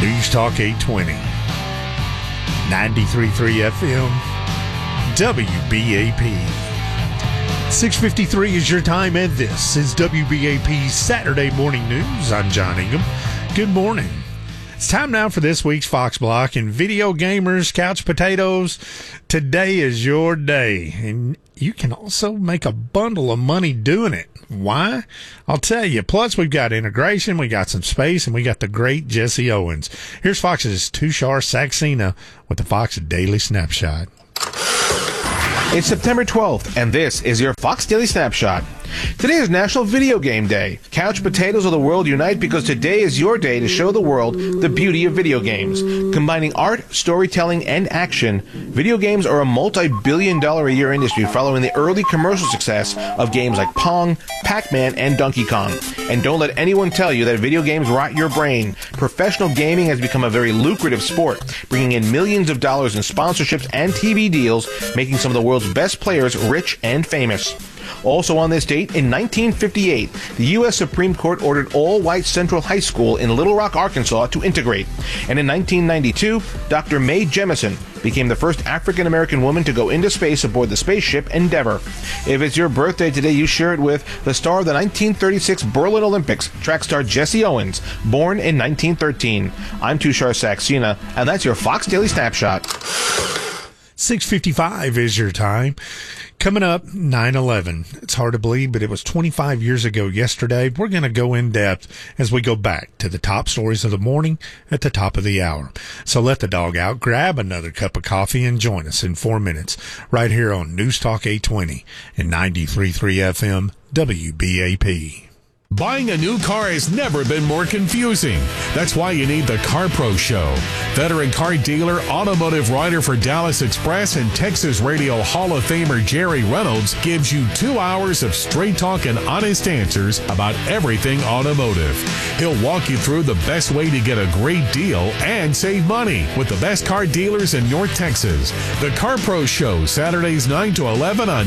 News Talk 820. 93.3 FM. WBAP. 6:53 is your time, and this is WBAP's Saturday Morning News. I'm John Ingham. Good morning. It's time now for this week's Fox Block. And video gamers, couch potatoes, today is your day. And you can also make a bundle of money doing it. Why? I'll tell you. Plus, we've got integration, we got some space, and we got the great Jesse Owens. Here's Fox's Tushar Saxena with the Fox Daily Snapshot. It's September 12th, and this is your Fox Daily Snapshot. Today is National Video Game Day. Couch potatoes of the world unite because today is your day to show the world the beauty of video games. Combining art, storytelling, and action, video games are a multi-billion-dollar-a-year industry following the early commercial success of games like Pong, Pac-Man, and Donkey Kong. And don't let anyone tell you that video games rot your brain. Professional gaming has become a very lucrative sport, bringing in millions of dollars in sponsorships and TV deals, making some of the world's best players rich and famous. Also on this date, in 1958, the U.S. Supreme Court ordered all-white Central High School in Little Rock, Arkansas to integrate. And in 1992, Dr. Mae Jemison became the first African-American woman to go into space aboard the spaceship Endeavour. If it's your birthday today, you share it with the star of the 1936 Berlin Olympics, track star Jesse Owens, born in 1913. I'm Tushar Saxena, and that's your Fox Daily Snapshot. 6:55 is your time. Coming up, 9/11. It's hard to believe, but it was 25 years ago yesterday. We're going to go in depth as we go back to the top stories of the morning at the top of the hour. So let the dog out, grab another cup of coffee, and join us in 4 minutes right here on News Talk 820 and 93.3 FM WBAP. Buying a new car has never been more confusing. That's why you need the Car Pro Show. Veteran car dealer, automotive writer for Dallas Express, and Texas Radio Hall of Famer Jerry Reynolds gives you 2 hours of straight talk and honest answers about everything automotive. He'll walk you through the best way to get a great deal and save money with the best car dealers in North Texas. The Car Pro Show, Saturdays 9 to 11 on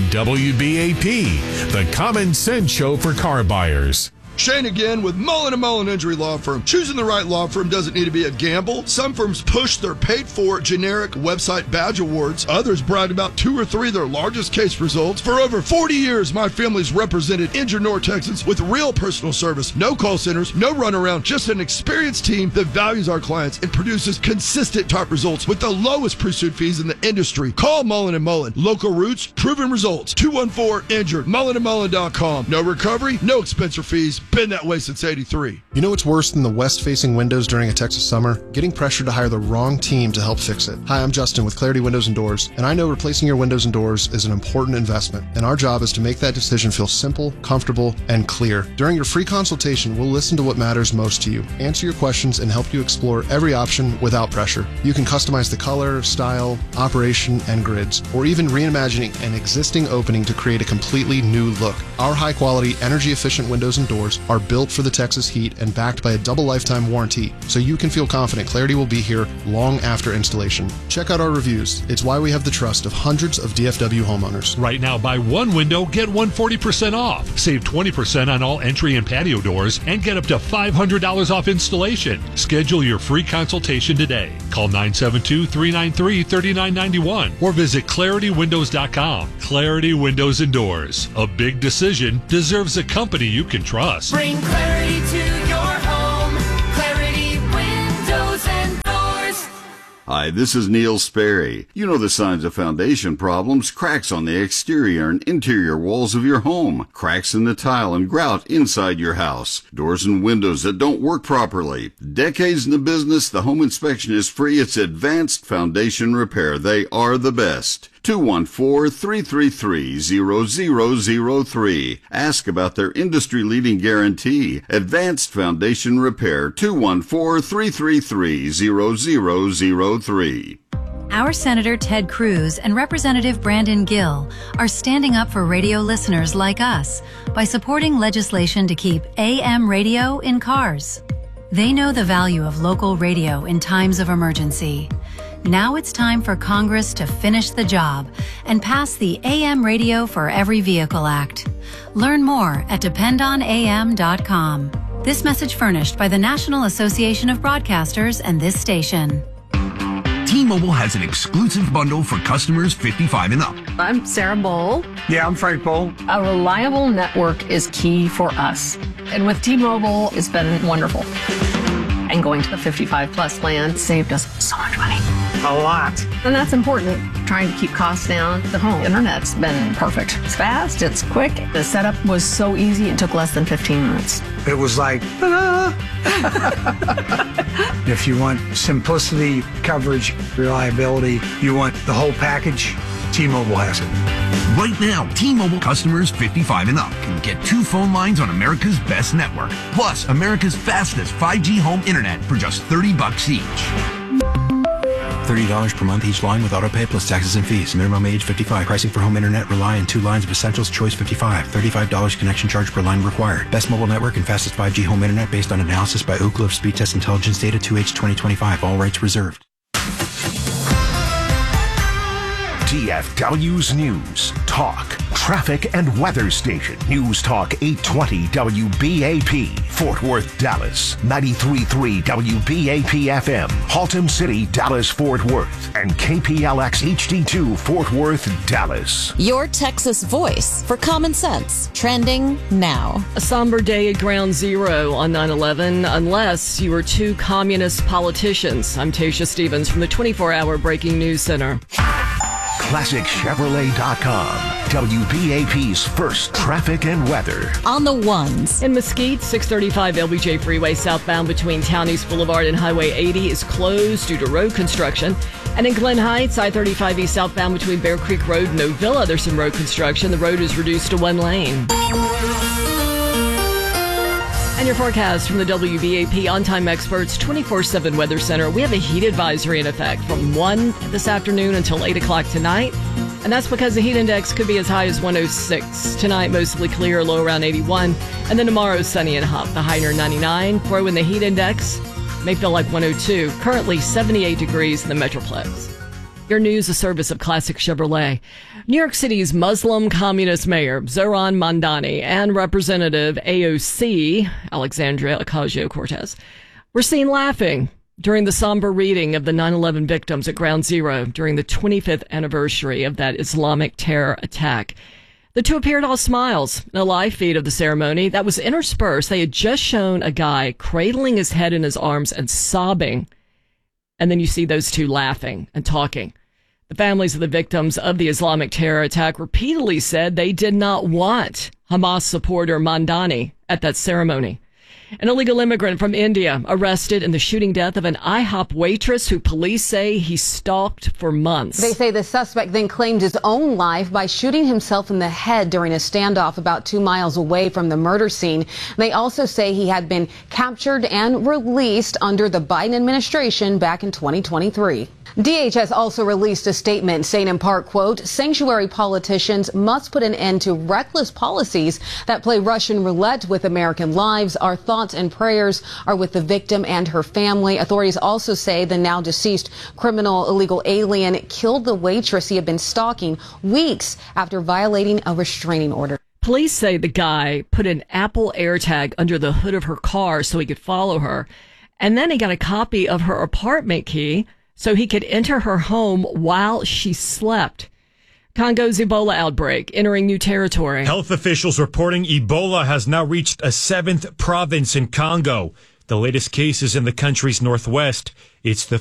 WBAP, the common sense show for car buyers. Shane again with Mullen & Mullen Injury Law Firm. Choosing the right law firm doesn't need to be a gamble. Some firms push their paid-for generic website badge awards. Others brag about 2 or 3 of their largest case results. For over 40 years, my family's represented injured North Texans with real personal service. No call centers, no runaround, just an experienced team that values our clients and produces consistent top results with the lowest pursuit fees in the industry. Call Mullen & Mullen. Local roots, proven results. 214-INJURED. MullenandMullen.com. No recovery, no expense or fees. Been that way since 83. You know what's worse than the west-facing windows during a Texas summer? Getting pressure to hire the wrong team to help fix it. Hi, I'm Justin with Clarity Windows and Doors, and I know replacing your windows and doors is an important investment, and our job is to make that decision feel simple, comfortable, and clear. During your free consultation, we'll listen to what matters most to you, answer your questions, and help you explore every option without pressure. You can customize the color, style, operation, and grids, or even reimagining an existing opening to create a completely new look. Our high-quality, energy-efficient windows and doors are built for the Texas heat and backed by a double lifetime warranty, so you can feel confident Clarity will be here long after installation. Check out our reviews. It's why we have the trust of hundreds of DFW homeowners. Right now, buy one window, get one 40% off. Save 20% on all entry and patio doors and get up to $500 off installation. Schedule your free consultation today. Call 972-393-3991 or visit ClarityWindows.com. Clarity Windows and Doors. A big decision deserves a company you can trust. Bring clarity to your home. Clarity Windows and Doors. Hi, this is Neil Sperry. You know the signs of foundation problems: cracks on the exterior and interior walls of your home, cracks in the tile and grout inside your house, doors and windows that don't work properly. Decades in the business, the home inspection is free. It's Advanced Foundation Repair. They are the best. 214-333-0003. Ask about their industry-leading guarantee. Advanced Foundation Repair, 214-333-0003. Our Senator Ted Cruz and Representative Brandon Gill are standing up for radio listeners like us by supporting legislation to keep AM radio in cars. They know the value of local radio in times of emergency. Now it's time for Congress to finish the job and pass the AM Radio for Every Vehicle Act. Learn more at dependonam.com. This message furnished by the National Association of Broadcasters and this station. T-Mobile has an exclusive bundle for customers 55 and up. I'm Sarah Bowl. Yeah, I'm Frank Bowl. A reliable network is key for us. And with T-Mobile, it's been wonderful. And going to the 55 plus plan saved us so much money. A lot. And that's important. Trying to keep costs down. The home internet's been perfect. It's fast, it's quick. The setup was so easy, it took less than 15 minutes. It was like, ta-da! If you want simplicity, coverage, reliability, you want the whole package, T-Mobile has it. Right now, T-Mobile customers 55 and up can get 2 phone lines on America's best network, plus America's fastest 5G home internet for just $30 each. $30 per month each line with autopay plus taxes and fees. Minimum age 55. Pricing for home internet rely on 2 lines of Essentials Choice 55. $35 connection charge per line required. Best mobile network and fastest 5G home internet based on analysis by Ookla of Speed Test Intelligence data 2H 2025. All rights reserved. DFW's News, Talk, Traffic and Weather Station. News Talk 820 WBAP, Fort Worth, Dallas. 93.3 WBAP FM, Haltom City, Dallas, Fort Worth. And KPLX HD2, Fort Worth, Dallas. Your Texas voice for common sense. Trending now. A somber day at Ground Zero on 9/11, unless you were 2 communist politicians. I'm Tasha Stevens from the 24-hour Breaking News Center. ClassicChevrolet.com. WBAP's first traffic and weather. On the ones. In Mesquite, 635 LBJ Freeway southbound between Town East Boulevard and Highway 80 is closed due to road construction. And in Glen Heights, I-35 east southbound between Bear Creek Road and Novilla, there's some road construction. The road is reduced to 1 lane. And your forecast from the WBAP On-Time Experts 24/7 Weather Center. We have a heat advisory in effect from 1 this afternoon until 8 o'clock tonight. And that's because the heat index could be as high as 106. Tonight, mostly clear, low around 81. And then tomorrow, sunny and hot, the high near 99. Throw in the heat index, may feel like 102. Currently 78 degrees in the Metroplex. Your news, a service of Classic Chevrolet. New York City's Muslim communist mayor, Zohran Mamdani, and Representative AOC, Alexandria Ocasio-Cortez, were seen laughing during the somber reading of the 9/11 victims at Ground Zero during the 25th anniversary of that Islamic terror attack. The two appeared all smiles in a live feed of the ceremony that was interspersed. They had just shown a guy cradling his head in his arms and sobbing. And then you see those two laughing and talking. The families of the victims of the Islamic terror attack repeatedly said they did not want Hamas supporter Mamdani at that ceremony. An illegal immigrant from India arrested in the shooting death of an IHOP waitress who police say he stalked for months. They say the suspect then claimed his own life by shooting himself in the head during a standoff about 2 miles away from the murder scene. They also say he had been captured and released under the Biden administration back in 2023. DHS also released a statement saying in part, quote, sanctuary politicians must put an end to reckless policies that play Russian roulette with American lives. Our thoughts and prayers are with the victim and her family. Authorities also say the now deceased criminal illegal alien killed the waitress he had been stalking weeks after violating a restraining order. Police say the guy put an Apple AirTag under the hood of her car so he could follow her. And then he got a copy of her apartment key so he could enter her home while she slept. Congo's Ebola outbreak entering new territory. Health officials reporting Ebola has now reached a 7th province in Congo. The latest case is in the country's northwest. It's the